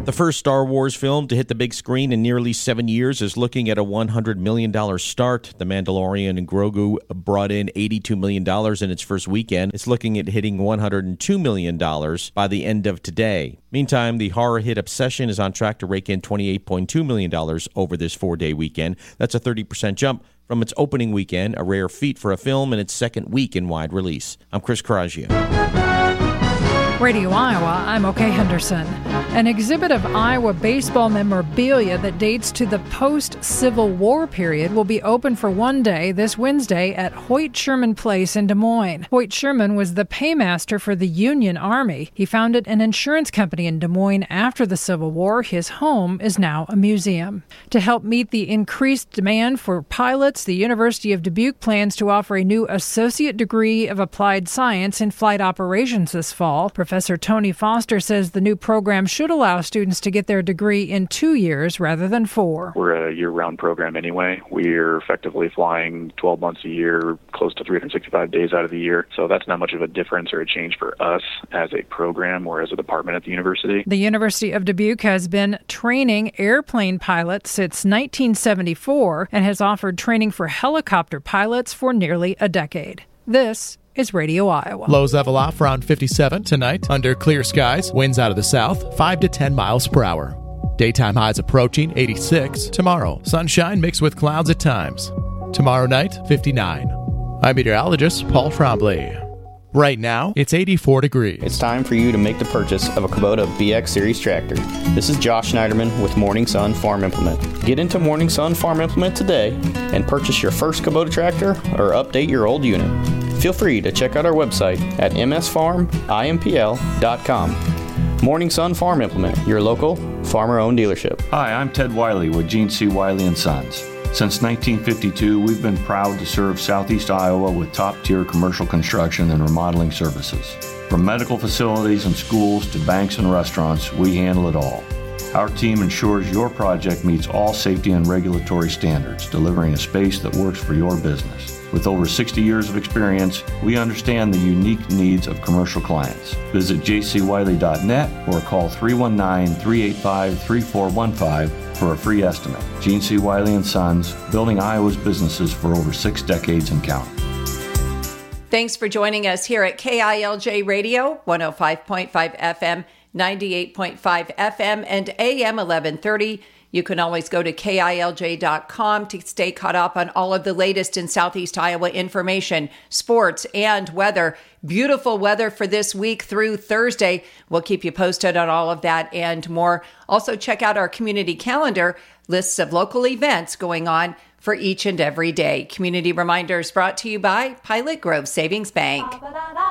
The first Star Wars film to hit the big screen in nearly 7 years is looking at a $100 million start. The Mandalorian and Grogu brought in $82 million in its first weekend. It's looking at hitting $102 million by the end of today. Meantime, the horror hit Obsession is on track to rake in $28.2 million over this 4-day weekend. That's a 30% jump from its opening weekend, a rare feat for a film in its second week in wide release. I'm Chris Carraggia. Radio Iowa, I'm O'Kay Henderson. An exhibit of Iowa baseball memorabilia that dates to the post-Civil War period will be open for one day this Wednesday at Hoyt Sherman Place in Des Moines. Hoyt Sherman was the paymaster for the Union Army. He founded an insurance company in Des Moines after the Civil War. His home is now a museum. To help meet the increased demand for pilots, the University of Dubuque plans to offer a new associate degree of applied science in flight operations this fall. Professor Tony Foster says the new program should allow students to get their degree in 2 years rather than 4. We're a year-round program anyway. We're effectively flying 12 months a year, close to 365 days out of the year. So that's not much of a difference or a change for us as a program or as a department at the university. The University of Dubuque has been training airplane pilots since 1974 and has offered training for helicopter pilots for nearly a decade. This is Radio Iowa. Lows level off around 57 tonight. Under clear skies, winds out of the south, 5 to 10 miles per hour. Daytime highs approaching 86. Tomorrow, sunshine mixed with clouds at times. Tomorrow night, 59. I'm meteorologist Paul Trombley. Right now, it's 84 degrees. It's time for you to make the purchase of a Kubota BX Series tractor. This is Josh Schneiderman with Morning Sun Farm Implement. Get into Morning Sun Farm Implement today and purchase your first Kubota tractor or update your old unit. Feel free to check out our website at msfarmimpl.com. Morning Sun Farm Implement, your local farmer-owned dealership. Hi, I'm Ted Wiley with Gene C. Wiley & Sons. Since 1952, we've been proud to serve Southeast Iowa with top-tier commercial construction and remodeling services. From medical facilities and schools to banks and restaurants, we handle it all. Our team ensures your project meets all safety and regulatory standards, delivering a space that works for your business. With over 60 years of experience, we understand the unique needs of commercial clients. Visit jcwiley.net or call 319-385-3415 for a free estimate. Gene C. Wiley & Sons, building Iowa's businesses for over 6 decades and counting. Thanks for joining us here at KILJ Radio, 105.5 FM, 98.5 FM, and AM 1130. You can always go to KILJ.com to stay caught up on all of the latest in Southeast Iowa information, sports, and weather. Beautiful weather for this week through Thursday. We'll keep you posted on all of that and more. Also, check out our community calendar, lists of local events going on for each and every day. Community reminders brought to you by Pilot Grove Savings Bank.